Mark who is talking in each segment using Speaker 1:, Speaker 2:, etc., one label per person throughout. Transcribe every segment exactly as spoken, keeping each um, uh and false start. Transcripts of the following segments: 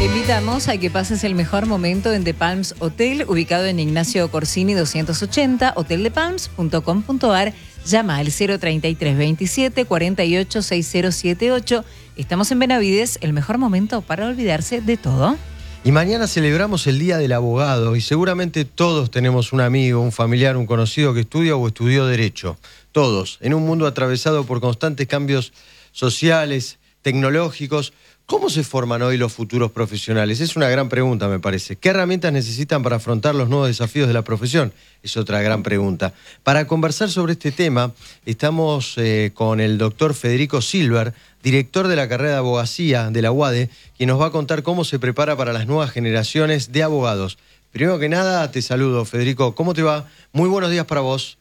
Speaker 1: invitamos a que pases el mejor momento en The Palms Hotel, ubicado en Ignacio Corsini doscientos ochenta, hotel de palms punto com punto ar. Llama al cero treinta y tres veintisiete cuarenta y ocho sesenta setenta y ocho. Estamos en Benavides, el mejor momento para olvidarse de todo.
Speaker 2: Y mañana celebramos el Día del Abogado y seguramente todos tenemos un amigo, un familiar, un conocido que estudia o estudió Derecho. Todos, en un mundo atravesado por constantes cambios sociales, tecnológicos. ¿Cómo se forman hoy los futuros profesionales? Es una gran pregunta, me parece. ¿Qué herramientas necesitan para afrontar los nuevos desafíos de la profesión? Es otra gran pregunta. Para conversar sobre este tema, estamos eh, con el doctor Federico Silver, director de la carrera de abogacía de la U A D E, quien nos va a contar cómo se prepara para las nuevas generaciones de abogados. Primero que nada, te saludo, Federico. ¿Cómo te va? Muy buenos días para vos.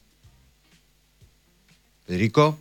Speaker 2: Federico.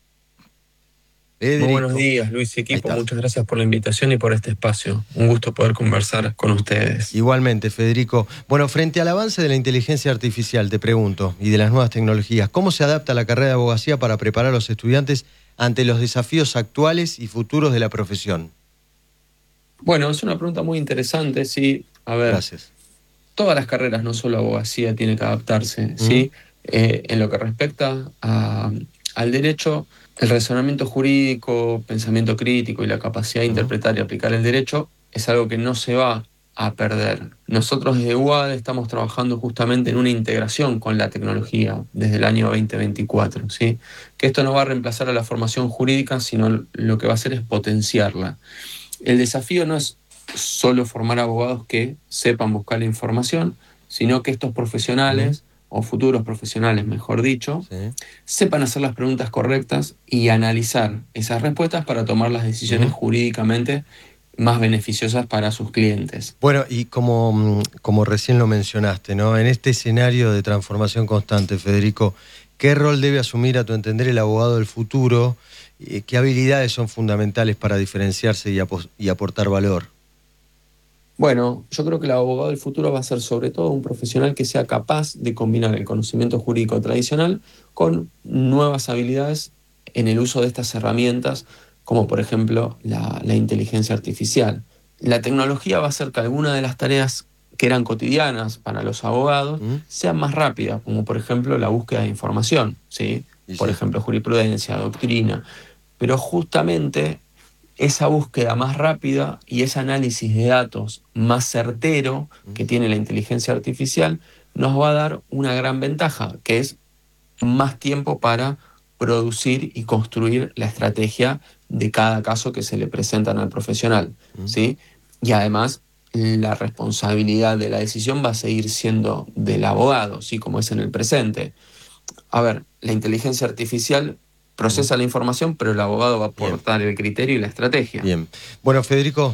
Speaker 2: Federico.
Speaker 3: Muy buenos días, Luis y equipo. Muchas gracias por la invitación y por este espacio. Un gusto poder conversar con ustedes.
Speaker 2: Igualmente, Federico. Bueno, frente al avance de la inteligencia artificial, te pregunto, y de las nuevas tecnologías, ¿cómo se adapta la carrera de abogacía para preparar a los estudiantes ante los desafíos actuales y futuros de la profesión?
Speaker 3: Bueno, es una pregunta muy interesante, sí. A ver,
Speaker 2: Gracias.
Speaker 3: Todas las carreras, no solo abogacía, tienen que adaptarse, ¿sí? Mm. Eh, en lo que respecta a, al derecho, el razonamiento jurídico, pensamiento crítico y la capacidad de interpretar y aplicar el derecho es algo que no se va a perder. Nosotros desde U A D E estamos trabajando justamente en una integración con la tecnología desde el año veinte veinticuatro, ¿sí? Que esto no va a reemplazar a la formación jurídica, sino lo que va a hacer es potenciarla. El desafío no es solo formar abogados que sepan buscar la información, sino que estos profesionales, o futuros profesionales, mejor dicho, sí, sepan hacer las preguntas correctas y analizar esas respuestas para tomar las decisiones uh-huh. jurídicamente más beneficiosas para sus clientes.
Speaker 2: Bueno, y como, como recién lo mencionaste, ¿no? En este escenario de transformación constante, Federico, ¿qué rol debe asumir, a tu entender, el abogado del futuro? ¿Qué habilidades son fundamentales para diferenciarse y, ap- y aportar valor?
Speaker 3: Bueno, yo creo que el abogado del futuro va a ser sobre todo un profesional que sea capaz de combinar el conocimiento jurídico tradicional con nuevas habilidades en el uso de estas herramientas, como por ejemplo la, la inteligencia artificial. La tecnología va a hacer que algunas de las tareas que eran cotidianas para los abogados ¿Mm? sean más rápidas, como por ejemplo la búsqueda de información, ¿sí? Por sí. ejemplo, jurisprudencia, doctrina. Pero justamente esa búsqueda más rápida y ese análisis de datos más certero que tiene la inteligencia artificial nos va a dar una gran ventaja, que es más tiempo para producir y construir la estrategia de cada caso que se le presentan al profesional, ¿sí? Y además la responsabilidad de la decisión va a seguir siendo del abogado, ¿sí? Como es en el presente. A ver, la inteligencia artificial procesa la información, pero el abogado va a aportar Bien. el criterio y la estrategia.
Speaker 2: Bien. Bueno, Federico,